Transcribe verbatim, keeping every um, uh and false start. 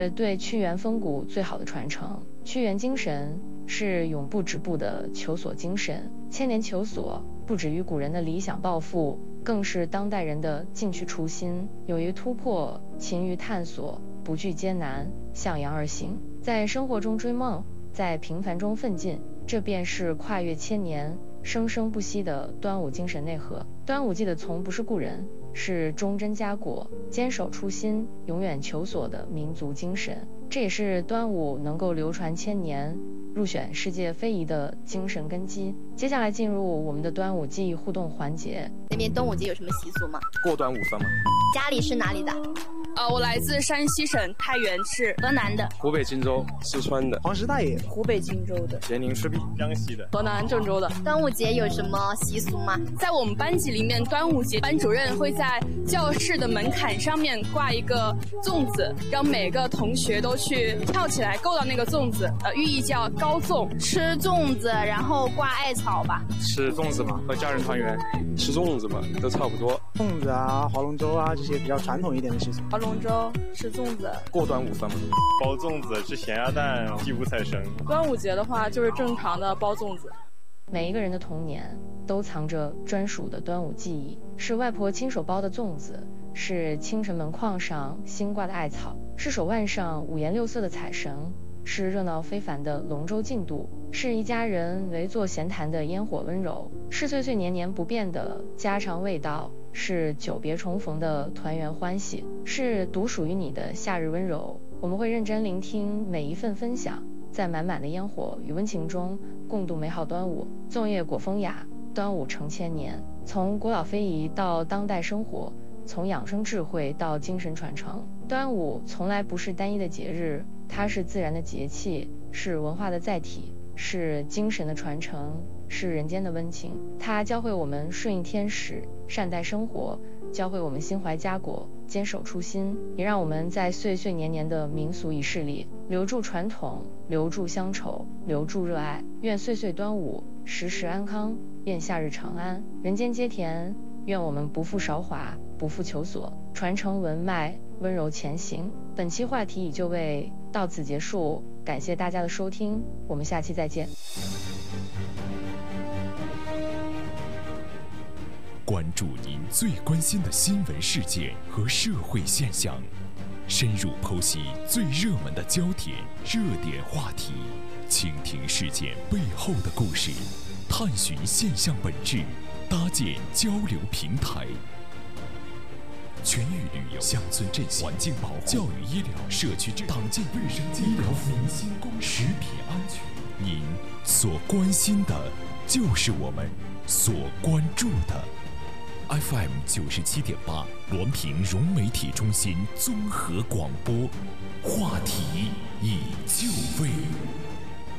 对屈原风骨最好的传承。屈原精神是永不止步的求索精神，千年求索不止于古人的理想抱负，更是当代人的进取初心，勇于突破，勤于探索，不惧艰难，向阳而行，在生活中追梦，在平凡中奋进，这便是跨越千年生生不息的端午精神内核。端午记得从不是故人，是忠贞家国、坚守初心、永远求索的民族精神，这也是端午能够流传千年、入选世界非遗的精神根基。接下来进入我们的端午记忆互动环节。 那边端午节有什么习俗吗？ 过端午算吗？ 家里是哪里的？ 呃，我来自山西省太原市， 河南的， 湖北荆州，四川的， 黄石大爷， 湖北荆州的， 咸宁赤壁， 江西的， 河南郑州的。 端午节有什么习俗吗？ 在我们班级里面，端午节班主任会在教室的门槛上面挂一个粽子，让每个同学都去跳起来够到那个粽子，呃，寓意叫高粽。 吃粽子，然后挂艾草吧。 吃粽子嘛，和家人团圆。吃粽子嘛，都差不多。 粽子啊，划龙舟啊，这些比较传统一点的习俗。 划龙舟，吃粽子。 过端午算吗？ 包粽子，吃咸鸭蛋，祭五财神。 端午节的话，就是正常的包粽子。 每一个人的童年都藏着专属的端午记忆，是外婆亲手包的粽子，是清晨门框上新挂的艾草，是手腕上五颜六色的彩绳，是热闹非凡的龙舟竞渡，是一家人围坐闲谈的烟火温柔，是岁岁年年不变的家常味道，是久别重逢的团圆欢喜，是独属于你的夏日温柔。我们会认真聆听每一份分享，在满满的烟火与温情中共度美好端午。粽叶裹风雅，端午承千年。从古老非遗到当代生活，从养生智慧到精神传承，端午从来不是单一的节日，它是自然的节气，是文化的载体，是精神的传承，是人间的温情。它教会我们顺应天时，善待生活，教会我们心怀家国，坚守初心，也让我们在岁岁年年的民俗仪式里留住传统，留住乡愁，留住热爱。愿岁岁端午时时安康，愿夏日长安，人间皆甜。愿我们不负韶华，不负求索，传承文脉，温柔前行。本期话题已就位，到此结束，感谢大家的收听，我们下期再见。 关注您最关心的新闻事件和社会现象，深入剖析最热门的焦点、热点话题，倾听事件背后的故事，探寻现象本质，搭建交流平台。全域旅游、乡村振兴、环境保护、教育医疗、社区治党建卫生健康、民心公食品安全，您所关心的，就是我们所关注的。F M 九十七点八，滦平融媒体中心综合广播，话题已就位。